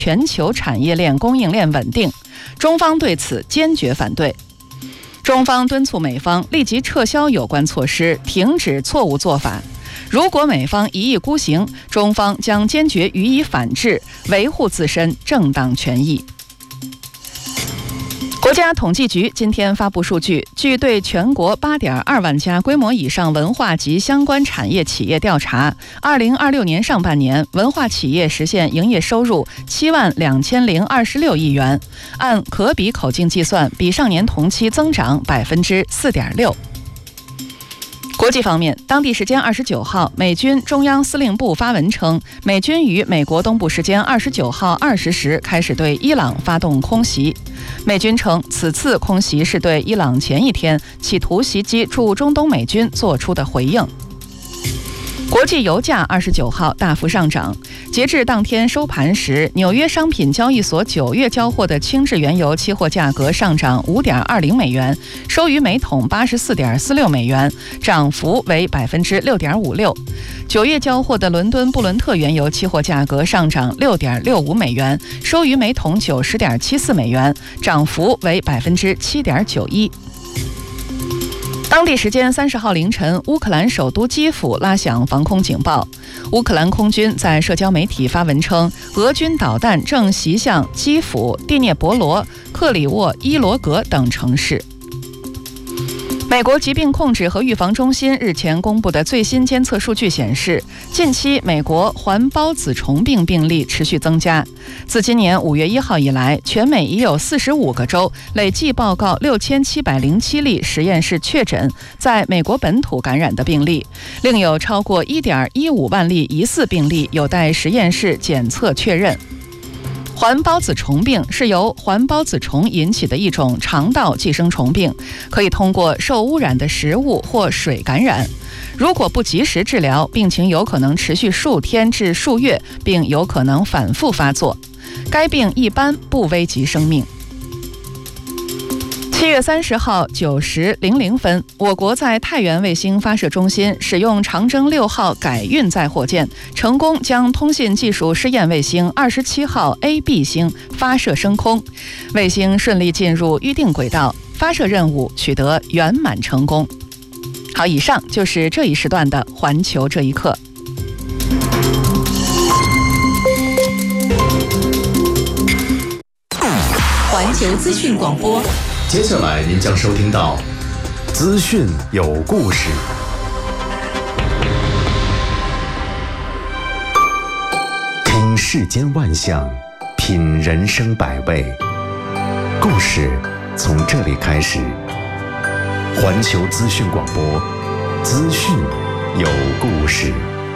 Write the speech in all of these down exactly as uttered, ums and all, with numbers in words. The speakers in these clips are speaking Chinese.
全球产业链供应链稳定，中方对此坚决反对。中方敦促美方立即撤销有关措施，停止错误做法。如果美方一意孤行，中方将坚决予以反制，维护自身正当权益。国家统计局今天发布数据，据对全国 八点二万家规模以上文化及相关产业企业调查，二零二六年上半年文化企业实现营业收入七万两千零二十六亿元，按可比口径计算，比上年同期增长百分之四点六。国际方面，当地时间二十九号，美军中央司令部发文称，美军于美国东部时间二十九号二十时开始对伊朗发动空袭。美军称，此次空袭是对伊朗前一天企图袭击驻中东美军做出的回应。国际油价二十九号大幅上涨，截至当天收盘时，纽约商品交易所九月交货的轻质原油期货价格上涨 五点二零美元，收于每桶 八十四点四六美元，涨幅为 百分之六点五六。九月交货的伦敦布伦特原油期货价格上涨 六点六五美元，收于每桶 九十点七四美元，涨幅为 百分之七点九一。当地时间三十号凌晨，乌克兰首都基辅拉响防空警报。乌克兰空军在社交媒体发文称，俄军导弹正袭向基辅、第聂伯罗、克里沃伊罗格等城市。美国疾病控制和预防中心日前公布的最新监测数据显示，近期美国环孢子虫病病例持续增加。自今年五月一号以来，全美已有四十五个州累计报告六千七百零七例实验室确诊在美国本土感染的病例，另有超过一点一五万例疑似病例有待实验室检测确认。环孢子虫病是由环孢子虫引起的一种肠道寄生虫病，可以通过受污染的食物或水感染。如果不及时治疗，病情有可能持续数天至数月，并有可能反复发作。该病一般不危及生命。七月三十号九时零零分，我国在太原卫星发射中心使用长征六号改运载火箭，成功将通信技术试验卫星二十七号 A B 星发射升空，卫星顺利进入预定轨道，发射任务取得圆满成功。好，以上就是这一时段的环球这一刻。 环球资讯广播。 接下来您将收听到资讯有故事。听世间万象，品人生百味，故事从这里开始。环球资讯广播，资讯有故事。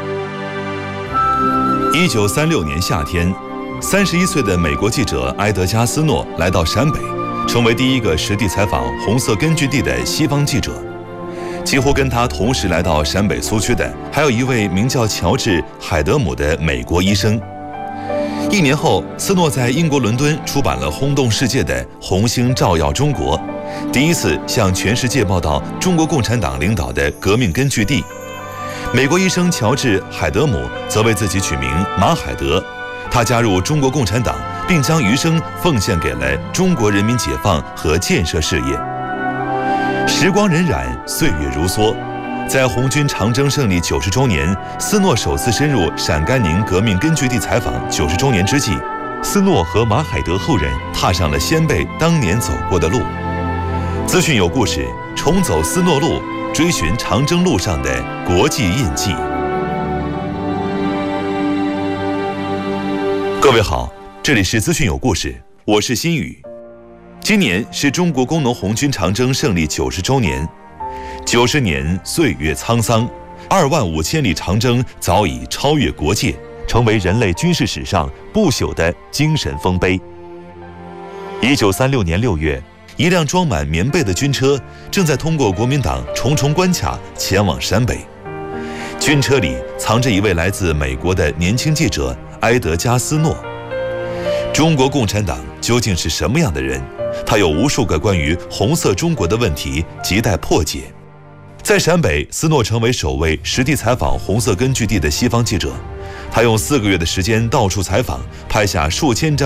一九三六年夏天，三十一岁的美国记者埃德加·斯诺来到陕北，成为第一个实地采访红色根据地的西方记者。几乎跟他同时来到陕北苏区的，还有一位名叫乔治·海德姆的美国医生。一年后，斯诺在英国伦敦出版了轰动世界的《红星照耀中国》，第一次向全世界报道中国共产党领导的革命根据地。美国医生乔治·海德姆则为自己取名马海德，他加入中国共产党，并将余生奉献给了中国人民解放和建设事业。时光荏苒，岁月如梭，在红军长征胜利九十周年，斯诺首次深入陕甘宁革命根据地采访九十周年之际，斯诺和马海德后人踏上了先辈当年走过的路。资讯有故事，重走斯诺路，追寻长征路上的国际印记。各位好，这里是资讯有故事，我是新宇。今年是中国工农红军长征胜利九十周年，九十年岁月沧桑，二万五千里长征早已超越国界，成为人类军事史上不朽的精神丰碑。一九三六年六月，一辆装满棉被的军车正在通过国民党重重关卡前往陕北。军车里藏着一位来自美国的年轻记者埃德加·斯诺。中国共产党究竟是什么样的人？他有无数个关于红色中国的问题亟待破解。在陕北，斯诺成为首位实地采访红色根据地的西方记者。 他用四个月的时间到处采访，拍下数千张